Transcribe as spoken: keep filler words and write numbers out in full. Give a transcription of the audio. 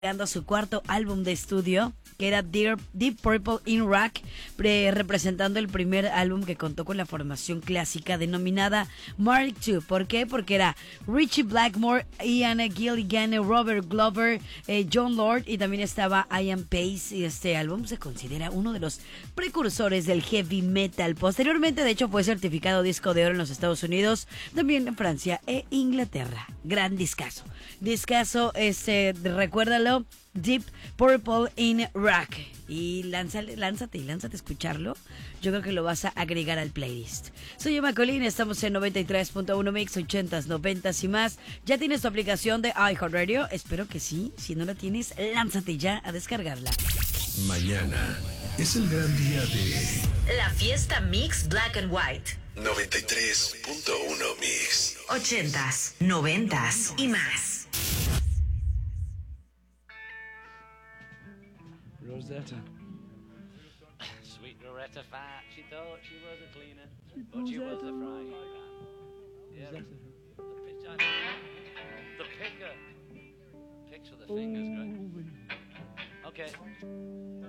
a su cuarto álbum de estudio, que era Deep, Deep Purple in Rock, pre, representando el primer álbum que contó con la formación clásica denominada Mark dos. ¿Por qué? Porque era Richie Blackmore, Ian Gilligan, Robert Glover, eh, John Lord y también estaba Ian Pace. Y este álbum se considera uno de los precursores del heavy metal. Posteriormente, de hecho, fue certificado disco de oro en los Estados Unidos, también en Francia e Inglaterra. Gran discazo. Discazo, este, recuérdalo. Deep Purple in Rock. Y lánzale, lánzate y lánzate a escucharlo. Yo creo que lo vas a agregar al playlist. Soy Emma Colín, estamos en noventa y tres punto uno Mix, ochentas, noventas y más. ¿Ya tienes tu aplicación de iHeartRadio? Espero que sí. Si no la tienes, lánzate ya a descargarla. Mañana es el gran día de la fiesta Mix Black and White. noventa y tres punto uno Mix. Ochentas, noventas y más. Rosetta. Sweet Loretta Fat, she thought she was a cleaner, but she was a frying pan. Yeah, the, the, pitch, the picker. Picks with the fingers, great. Okay.